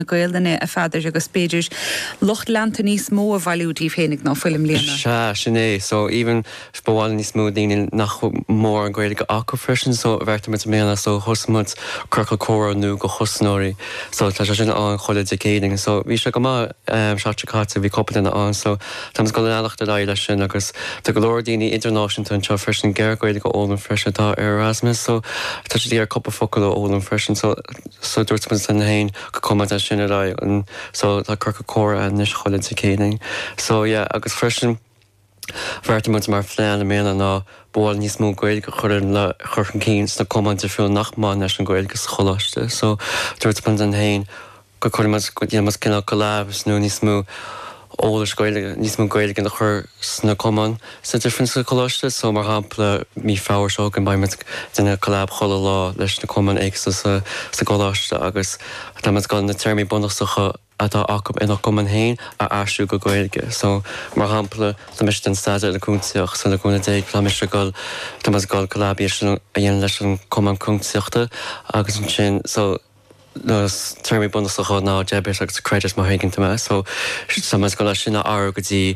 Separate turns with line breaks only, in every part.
goilna a fadidir agus beidir locht lanta níos mó a bhilúdí fénig ná fuilim léna.
Sinné, so even spáil níos mó daoine nach mór an gcuil go acu freisin, so bhirta mit ména so thusmut curcail córa nó go chusnóirí, so tá sin an chola decéing, so bhí se go má seaachtáte bhí coppla an, so tá go leachta leile sin agus tá go leir daoine international an seo freisin geirgóid go ólan freisin tá Erasmus, so tá sé ar coppa focail ólan freisin, so dúirt man san hain go comad sinna ra an so tá curcail córa a níos chola decéing. So yeah, agus freisin bhirta mar phléan ména ná báil níos mó gail go churann le churchan cíns na commantar fiú nachmá leis an gail gus choláiste, so dúirt man an hain go chumas cinál go lábhas nó níos mó ólas gaile níos mó gaile gan chur sna comán sa different sa choláiste, so mar hampla mí fáir seo an baimid duna choláb chola lá leis na comán éagsa sa choláiste agus tá gan na termí bunasacha atá acab ina cuman hain a asú go gailge. So mar hampla tá mis den staidir leúntaíoch san leúna déag le mis gáil tá gáil cholábí a dhéana leis an cuman cúntaíochta agus an sin, so nos termí bunasacha ná debir agus creidir má haiginn me, so samas go lei sinna áir gotí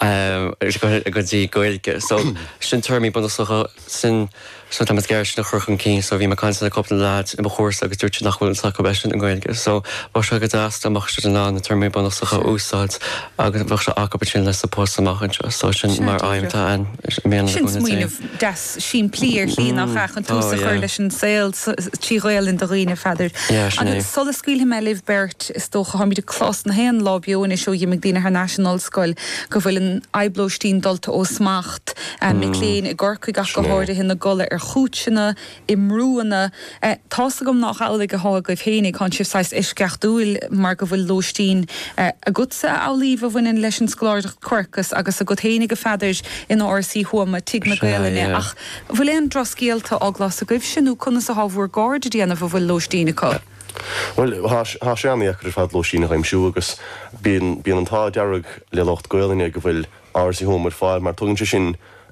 gailge. So sin termí bunasacha sin so tá geir na churchan cín, so bhí mar caiint na coppla láid i chósa agus dúirte nachhfuil sa go beisisin an gailge. So bhar se go dáasta amach se ná na termí bunasacha úsáid agus bhar se acab sin le sa pósta amachchan, so sin mar aimimtá an méana
sin smuoineh des sin plíir líon nach an túsa chuir leis an saoil tíghil in do riine feidir. Agus sola scuil me libh bert is tócha ha míidir clás na héan lábíún is seo dhéimeh dtíine ar National Scoil go bhfuil an eblóistín dulta ó smacht mi léin i gcorcaí gach go háirde hin na gola ar chúitsena, imrúana. Tása gom nach ála go há goibh hénig chun sibh isceach dúil mar go bhfuil lóistín a gutsa álíh a bhainein leis an scoláireacht cuircas agus a go hénig go feidir in RC thuama tig na gailene ach bhfuil éon droscéalta áglas a goibh sinú chuna sa hábhúr gáirde déanamh bhfuil lóistína có.
Well, há sé anna echar fad lóistína chaimsú agus bíon an tá dearag le locht gailene go bhfuil RC thuama fáil mar tugann sin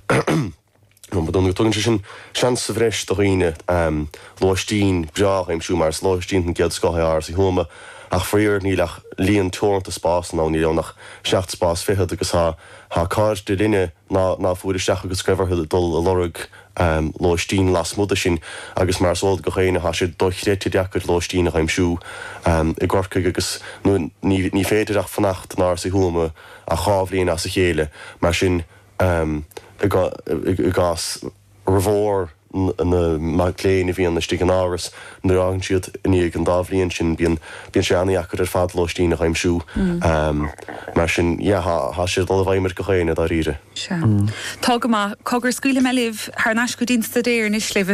tugann sin sean sa bhreis do riine lóistín breach aimsú mar lóistín an gead scotha RC thuama ach fríor nílach líon tuairnta spás ná ní nach seacht spás fithe agus há cáid de duine ná fuair seach agus screibharthe dul a lorug lóistín las muda sin agus mar sóil go chéine há sé dochréte deachar lóistín a chaimsú i gcorca agus ní féidir ach fannacht ná sa thuama a chábhlíonn as sa chéile mar sin i gás rahór na magléin bhí an na stig an áras na an siad iníag an dábhlíonn sin bíon sé aníachar ar fad lóistín a chaimsú mar sin há siad dul bhaimar go chéine a ríre.
Tá go cogur scuile me libh th nas go dínsta déir is le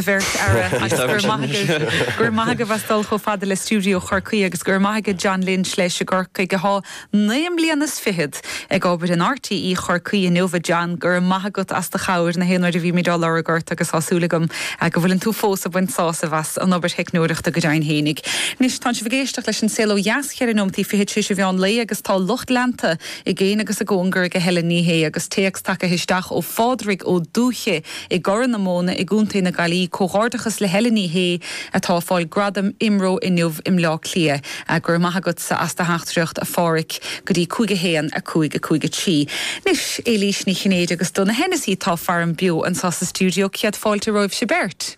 bhirt gur maithe bhastal cho fada le stúdio chorcaí agus gur maithe John Lynch leis a gcorca go há naim líanas fihead ag ábhar an RTí chorcaí in Nova John gur maithe go as de chair na héanair a bhí mé dá a gort agus hasúlagam go bhfuil an tú fós a bhain sása bheas an obair heicnúireachta go dein hénig. Nis tá se bhgéisteach leis an céó jaascear an nómtaí fihead si bheán lé agus tá locht lenta i ggéine agus a ggóngur go heile níhé agus téex take hiisteach ó fádrig ó dúche i goran na móna i gúntaí na galí cóghardachas le heile níhé atá fáil gradam imró in nuamh im lá clia a gur maithagat sa as de heachtriocht a fáric go dtí cúige héan a cúige tí. Nis élís ní chinnéide agus donna Hennessy tá farm bio an sa stúdio ciad fáilte roibh se bert.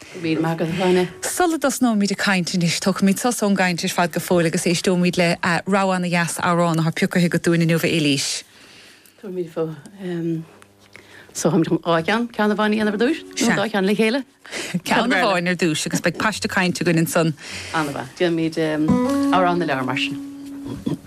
Solid as nó míid a caiintin is tu míid sa son gaiintir fad go fóla agus éistú míid le ráánna jas árán a pucaí go dúna nuamh élís.
Tú míid fó so ham ágan ceanna bhaí anna dúis? Nó cean le chéile?
Ceanna bháin ar dúis agus beag pasta caiinte gunn san.
Anna bha, dú míid árán na lear mar sin.